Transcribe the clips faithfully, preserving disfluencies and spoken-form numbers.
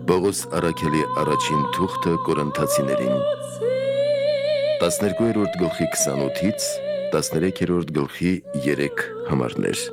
Պողոս առաքելի առաջին թուղթը Կորինթացիներին տասներկուերորդ գլխի քսանութից տասներեքերորդ գլխի երեք համարներ։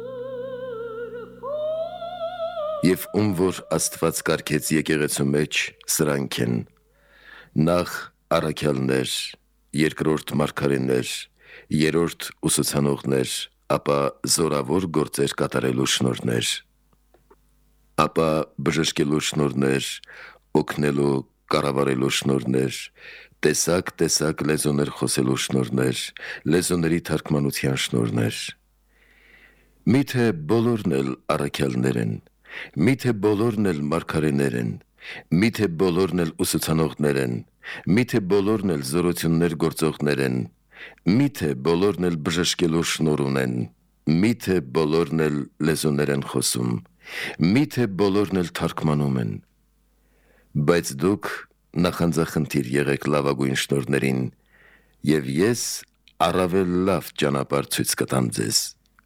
Եվ ում որ Աստված կարգեց եկեղեցու մեջ, սրանք են. նախ առաքյալներ, երկրորդ մարգարեներ, երրորդ ուսուցանողներ, ապա զորավոր գործեր կատարելու շնորհներ, ապա բժշկելու շնորհներ, օգնելու, կառավարելու շնորհներ, տեսակ-տեսակ լեզուներ խոսելու շնորհներ, լեզուների թարգմանության շնորհներ։ Միթե բոլորն էլ առաքյալներ են, միթե բոլորն էլ մարգարեներ են, միթե բոլորն էլ ուսուցանողներ են, միթե բոլորն էլ զորություններ գործողներ են, միթե բոլորն էլ բժշկելու շնորհ ունեն, միթե բոլորն էլ լեզուներ են խոսում, միթե բոլորն էլ թարգմանում են, բայց դուք նախանձախնդիր եղեք լավագույն շնորհներին, եւ ես առավել լավ ճանապարհ ցույց կտամ ձեզ։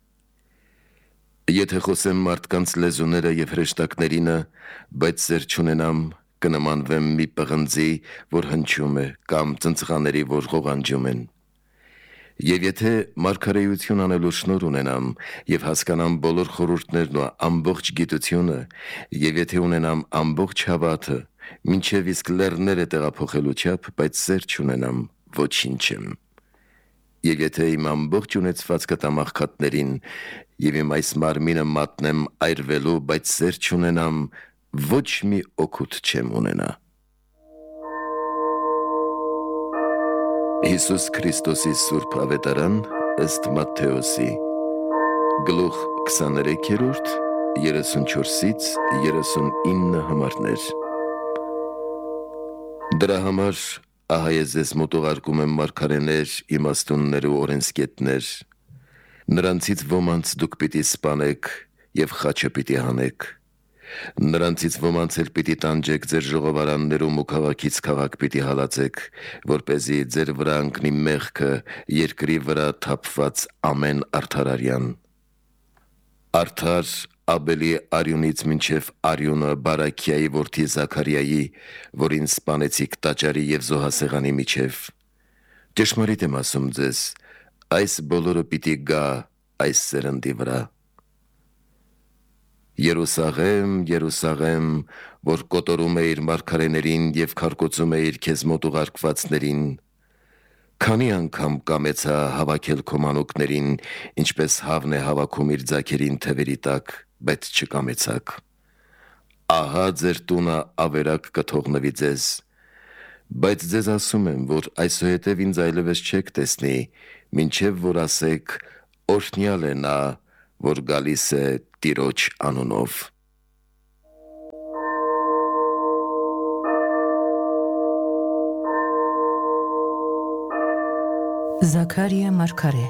Եթե խոսեմ մարդկանց լեզուները եւ հրեշտակներինը, բայց սեր չունենամ, կնմանվեմ մի պղնձի, որ հնչում է, կամ ծնծղաների, որ ղողանջում են։ Եվ եթե մարգարեություն անելու շնորհ ունենամ եւ հասկանամ բոլոր խորհուրդներն ու ամբողջ գիտությունը, եւ եթե ունենամ ամբողջ հավատը, մինչեւ իսկ լեռները տեղափոխելու չափ, բայց սեր չունենամ, ոչինչ եմ։ Եվ եթե իմ ամբողջ ունեցվածքը տամ աղքատներին, եւ իմ այս մարմինը մատնեմ այրվելու, բայց սեր չունենամ, ոչ մի օգուտ չեմ ունենա։ Հիսուս Քրիստոսի Սուրբ Ավետարան ըստ Մատթեոսի գլուխ քսաներեքերորդ երեսունչորսից երեսունինը համարներ։ Դրա համար ահա ես ձեզ մոտ ուղարկում եմ մարգարեներ, իմաստուններ ու օրենսգետներ, նրանցից ոմանց դուք պիտի սպանեք եւ խաչը պիտի հանեք, նրանցից ոմանց էլ պիտի տանջեք ձեր ժողովարաններում ու քաղաքից քաղաք պիտի հալածեք, որպեսզի ձեր վրա ընկնի մեղքը երկրի վրա թափված ամեն արդարարյան։ Արդար Աբելի արյունից մինչև արյունը Բարաքիայի որդի Զաքարիայի, որին սպանեցիք տաճարի եւ զոհասեղանի միջև։ Ճշմարիտ եմ ասում ձեզ, այս բոլորը պիտի գա այս սերնդի վրա։ Երուսաղեմ, Երուսաղեմ, որ կոտորում է իր մարգարեներին եւ քարկոծում է իր քեզ մոտ ուղարկվածներին, քանի անգամ կամեցա հավաքել քո մանուկներին, ինչպես հավն է հավաքում իր ձագերին թևերի տակ, բայց չկամեցաք։ Ահա ձեր տունը ավերակ կթողնվի ձեզ, բայց ձեզ ասում եմ, որ այսուհետև ինձ այլևս չեք տեսնի, մինչև որ ասեք, օրհնյալ է նա, որ գալիս է Տիրոջ անունով։ Զաքարիա մարգարե։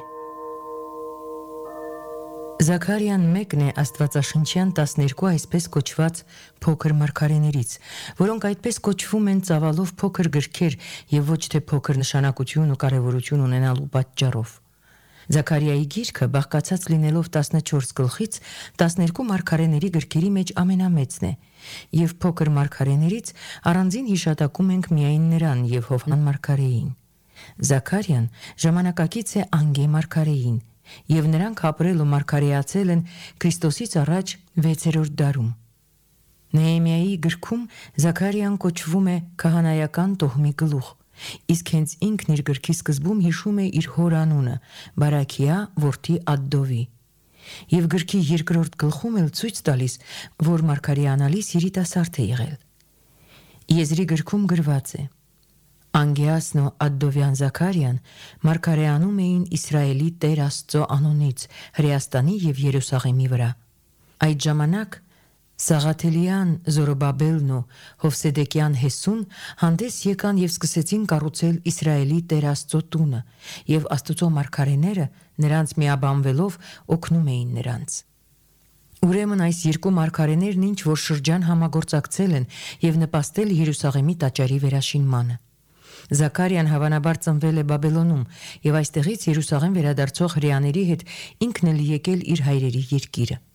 Զաքարիան մեկն է աստվածաշնչյան տասներկու այսպես կոչված փոքր մարգարեներից, որոնք այդպես կոչվում են ծավալով փոքր գրքեր եւ ոչ թե փոքր նշանակություն ու կարեւորություն ունենալու պատճառով։ Զաքարիայի գիրքը բաղկացած լինելով տասնչորս գլխից տասներկու մարգարեների գրքերի մեջ ամենամեծն է, եւ փոքր մարգարեներից առանձին հիշատակում ենք միայն նրան եւ Հովհան մարգարեին։ Զաքարիան ժամանակակից է Անգե մարգարեին, եւ նրանք ապրել ու մարգարեացել են Քրիստոսից առաջ վեցերորդ դարում։ Նեհեմիայի գրքում Զաքարիան կոչվում է քահանայական տոհմի գլուխ, իսկ հենց ինքն իր գրքի սկզբում հիշում է իր հոր անունը՝ Բարաքիա որդի Ադդովի, եւ գրքի երկրորդ գլխում էլ ցույց տալիս, որ մարգարեանալիս երիտասարդ է եղել։ Եզրի գրքում գրված է. Անգեասն ու Ադդովյան Զաքարիան մարգարեանում էին Իսրայելի Տեր Աստծո անունից Հրեաստանի եւ Երուսաղեմի վրա։ Այդ ժամանակ Սաղաթելյան, Զորոբաբելն ու Հովսեդեկյան Հեսուն հանդես եկան եւ սկսեցին կառուցել Իսրայելի Տեր Աստծո տունը, եւ Աստծո մարգարեները նրանց միաբանվելով օգնում էին նրանց։ Ուրեմն այս երկու մարգարեներն ինչ որ շրջան համագործակցել են եւ նպաստել Երուսաղեմի տաճարի վերաշինմանը։ Զաքարիան հավանաբար ծնվել է Բաբելոնում եւ այստեղից Երուսաղեմ վերադարձող հրեաների հետ ինքն էլ եկել իր հայրերի երկիրը։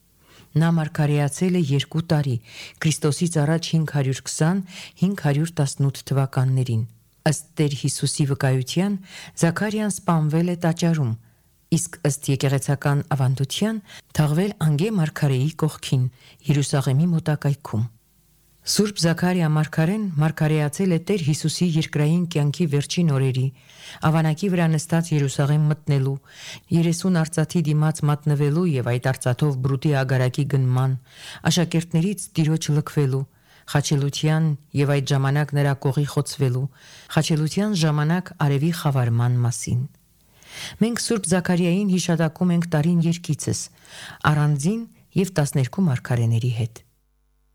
Նա մարգարեացել է երկու տարի, Քրիստոսից առաջ հինգ հարյուր քսան - հինգ հարյուր տասնութ թվականներին։ Ըստ Տեր Հիսուսի վկայության Զաքարիան սպանվել է տաճարում, իսկ ըստ եկեղեցական ավանդության թաղվել Անգե մարգարեի կողքին Երուսաղեմի մոտակայքում։ Սուրբ Զաքարիա մարգարեն մարգարեացել է Տեր Հիսուսի երկրային կյանքի վերջին օրերի, ավանակի վրա նստած Երուսաղեմ մտնելու, երեսուն արծաթի դիմաց մատնվելու եւ այդ արծաթով բրուտի ագարակի գնման, աշակերտներից տիրոջ լքվելու, խաչելության եւ այդ ժամանակ նրա կողի խոցվելու, խաչելության ժամանակ արևի խավարման մասին։ Մենք Սուրբ Զաքարիային հիշատակում ենք տարին երկիցս, առանձին եւ տասներկու մարգարեների հետ։